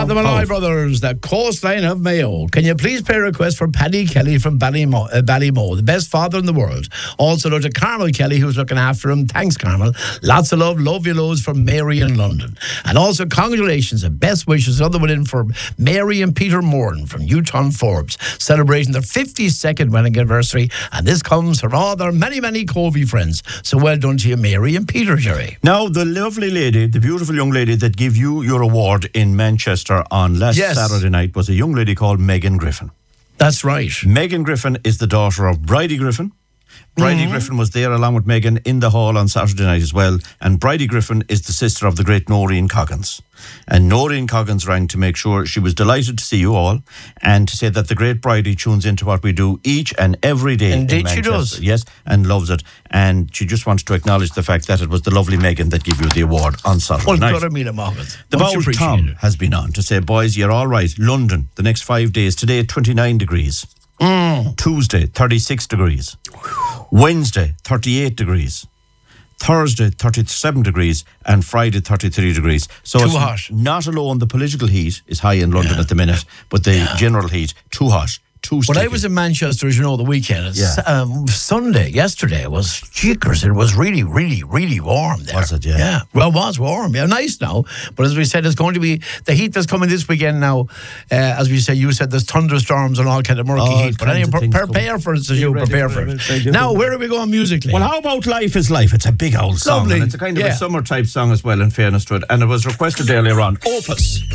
the Malloy Brothers, the coastline of Mayo. Can you please play a request for Paddy Kelly from Ballymo, the best father in the world? Also, to Carmel Kelly, who's looking after him. Thanks, Carmel. Lots of love you loads from Mary in London. And also, congratulations and best wishes. Another one in for Mary and Peter Morton from Newton Forbes, celebrating their 52nd wedding anniversary. And this comes from all their many, many Covey friends. So well done to you, Mary and Peter, Jerry. Now, the lovely lady, the beautiful young lady that gave you your award in Manchester on last Saturday night was a young lady called Megan Griffin. That's right. Megan Griffin is the daughter of Bridie Griffin. Bridie Griffin was there along with Megan in the hall on Saturday night as well. And Bridie Griffin is the sister of the great Noreen Coggins. And Noreen Coggins rang to make sure she was delighted to see you all and to say that the great Bridie tunes into what we do each and every day. Indeed she does. Yes, and loves it. And she just wanted to acknowledge the fact that it was the lovely Megan that gave you the award on Saturday night. The Bowl Tom has been on to say, boys, you're all right. London, the next 5 days. Today, 29 degrees. Tuesday, 36 degrees. Wednesday, 38 degrees. Thursday, 37 degrees. And Friday, 33 degrees. So too it's hot. Not alone the political heat is high in London at the minute, but the general heat, too hot. When I was in Manchester, as you know, the weekend, Sunday, yesterday, was jiggers. It was really, really, really warm there. Was it, yeah? Yeah, well, it was warm. Yeah, nice now. But as we said, it's going to be the heat that's coming this weekend now. As we said, you said there's thunderstorms and all kind of murky heat. But anyway, prepare for it as you prepare for it. Now, where are we going musically? Well, how about Life is Life? It's a big old song. Lovely. And it's a kind of a summer type song as well, in fairness to it. And it was requested earlier on. Opus.